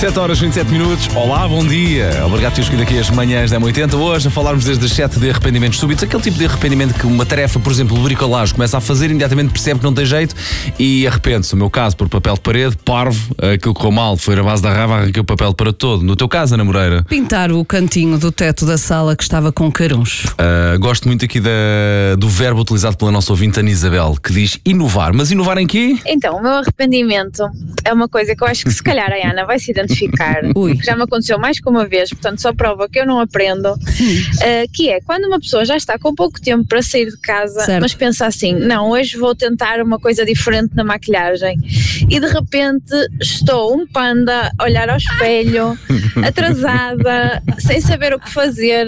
7h27. Olá, bom dia. Obrigado por ter escolhido aqui as manhãs da M80. Hoje a falarmos desde as 7 de arrependimentos súbitos. Aquele tipo de arrependimento que uma tarefa, por exemplo, bricolagem, começa a fazer, imediatamente percebe que não tem jeito e arrepende-se. No meu caso, por papel de parede, parvo, aquilo correu mal, foi na base da raiva, arranquei o papel para todo. No teu caso, Ana Moreira? Pintar o cantinho do teto da sala que estava com caruncho. Gosto muito aqui do verbo utilizado pela nossa ouvinte Ana Isabel, que diz inovar. Mas inovar em quê? Então, o meu arrependimento é uma coisa que eu acho que se calhar a Ana vai se identificar. Ui. Já me aconteceu mais que uma vez, portanto só prova que eu não aprendo. Que é quando uma pessoa já está com pouco tempo para sair de casa, certo, mas pensa assim, não, hoje vou tentar uma coisa diferente na maquilhagem. E de repente estou um panda a olhar ao espelho, atrasada, sem saber o que fazer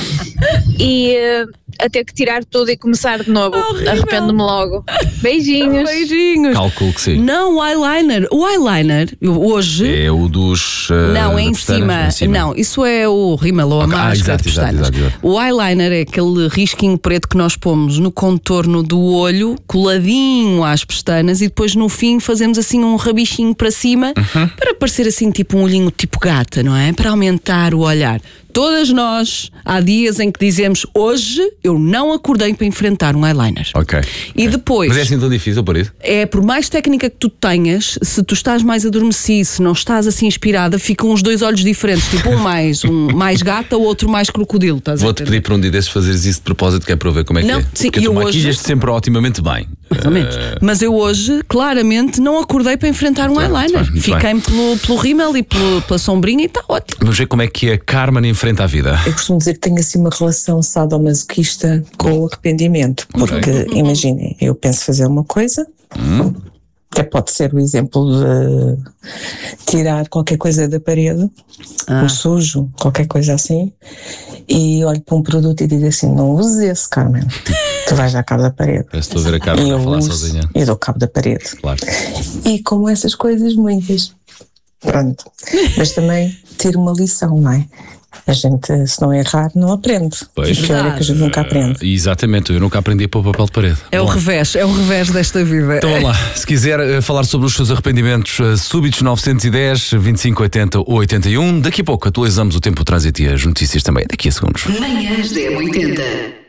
e a ter que tirar tudo e começar de novo. Arrependo-me logo. Beijinhos. Beijinhos. Calculo que sim. Não, o eyeliner. O eyeliner, hoje... É o dos... não, é em cima. Não, isso é o rímel ou a máscara de pestanas. Exato. O eyeliner é aquele risquinho preto que nós pomos no contorno do olho, coladinho às pestanas, e depois no fim fazemos assim um rabichinho para cima, para parecer assim tipo um olhinho tipo gata, não é? Para aumentar o olhar. Todas nós, há dias em que dizemos, hoje eu não acordei para enfrentar um eyeliner. Ok. E depois... Mas é assim tão difícil por isso? É, por mais técnica que tu tenhas, se tu estás mais adormecido, se não estás assim inspirada, ficam os dois olhos diferentes. Tipo um mais gata, o outro mais crocodilo. Vou-te pedir para um dia desses fazeres isso de propósito, que é para ver como é que é. Sim, porque tu maquilhas-te sempre otimamente bem. Mais ou menos. Mas eu hoje, claramente, não acordei para enfrentar um eyeliner. Fiquei-me pelo rímel e pela sombrinha e está ótimo. Vamos ver como é que a Carmen enfrenta a vida. Eu costumo dizer que tenho assim uma relação sadomasoquista com o arrependimento. Porque, imaginem, eu penso fazer uma coisa, até pode ser o exemplo de tirar qualquer coisa da parede, um sujo, qualquer coisa assim, e olho para um produto e digo assim, não uses esse, Carmen, tu vais dar cabo da parede. Parece que estou a ver a Carmen a falar sozinha. E dou cabo da parede. Claro. E como essas coisas, muitas. Pronto. Mas também tiro uma lição, não é? A gente, se não errar, não aprende. Pois. E pior é que a gente nunca aprende. Exatamente, eu nunca aprendi a pôr papel de parede. É o revés desta vida. Então vamos lá, se quiser falar sobre os seus arrependimentos súbitos, 910 25 80 ou 81. Daqui a pouco atualizamos o tempo, o trânsito e as notícias também, daqui a segundos. Manhãs da M80.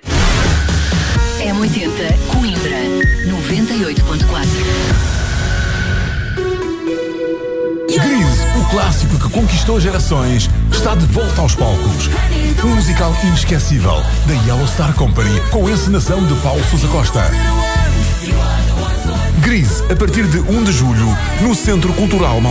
M80 Coimbra 98.4. Grease, o clássico que conquistou gerações, está de volta aos palcos. Um musical inesquecível da Yellow Star Company, com encenação de Paulo Sousa Costa. Grease, a partir de 1 de julho, no Centro Cultural